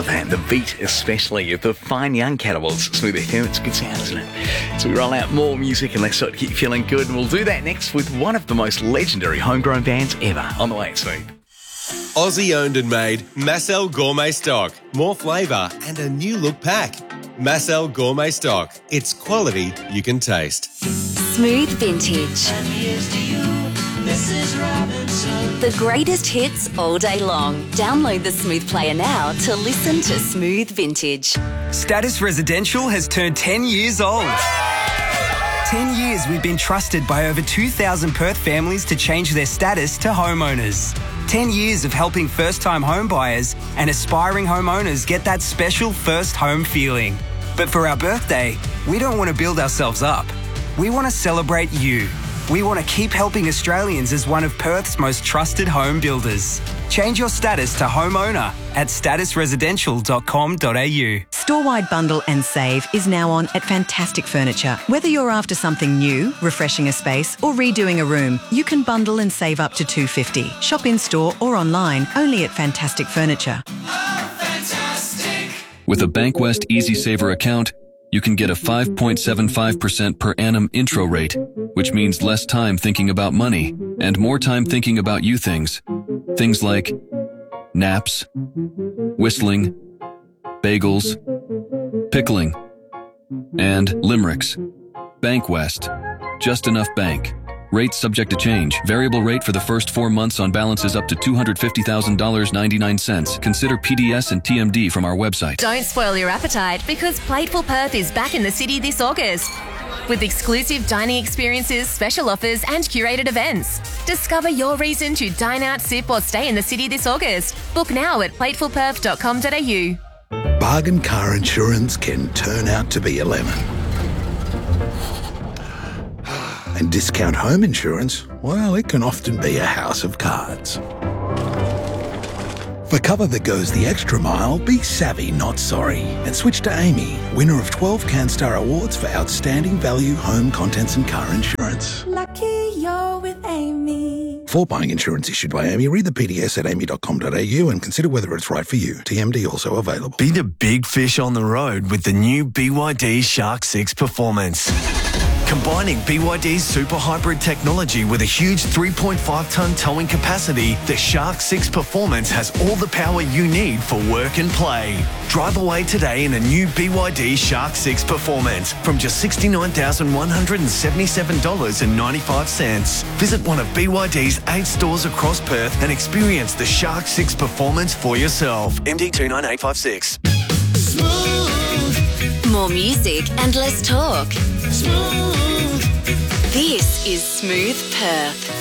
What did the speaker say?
of that. The beat, especially, of the fine young Catterwalls. Smooth FM, it's good sound, isn't it? So we roll out more music and let's start to get you feeling good. And we'll do that next with one of the most legendary homegrown bands ever. On the way, it's Smooth. Aussie owned and made Massel Gourmet Stock. More flavour and a new look pack. Massel Gourmet Stock. It's quality you can taste. Smooth Vintage. And here's to you, Mrs. Robinson. The greatest hits all day long. Download the Smooth Player now to listen to Smooth Vintage. Status Residential has turned 10 years old. 10 years we've been trusted by over 2,000 Perth families to change their status to homeowners. 10 years of helping first-time home buyers and aspiring homeowners get that special first home feeling. But for our birthday, we don't want to build ourselves up. We want to celebrate you. We want to keep helping Australians as one of Perth's most trusted home builders. Change your status to homeowner at statusresidential.com.au. Store-wide bundle and save is now on at Fantastic Furniture. Whether you're after something new, refreshing a space or redoing a room, you can bundle and save up to $250. Shop in-store or online, only at Fantastic Furniture. With a Bankwest Easy Saver account, you can get a 5.75% per annum intro rate, which means less time thinking about money and more time thinking about you things. Things like naps, whistling, bagels, pickling, and limericks. Bankwest. Just enough bank. Rates subject to change. Variable rate for the first 4 months on balances up to $250,000.99. Consider PDS and TMD from our website. Don't spoil your appetite because Plateful Perth is back in the city this August. With exclusive dining experiences, special offers and curated events. Discover your reason to dine out, sip or stay in the city this August. Book now at platefulperth.com.au. Bargain car insurance can turn out to be a lemon. And discount home insurance, well, it can often be a house of cards. For cover that goes the extra mile, be savvy, not sorry. And switch to Amy, winner of 12 CanStar Awards for outstanding value, home contents and car insurance. Lucky you're with Amy. For buying insurance issued by Amy, read the PDS at amy.com.au and consider whether it's right for you. TMD also available. Be the big fish on the road with the new BYD Shark 6 Performance. Combining BYD's super hybrid technology with a huge 3.5-tonne towing capacity, the Shark 6 Performance has all the power you need for work and play. Drive away today in a new BYD Shark 6 Performance from just $69,177.95. Visit one of BYD's 8 stores across Perth and experience the Shark 6 Performance for yourself. MD 29856. Smooth. More music and less talk. Smooth. This is Smooth Perth.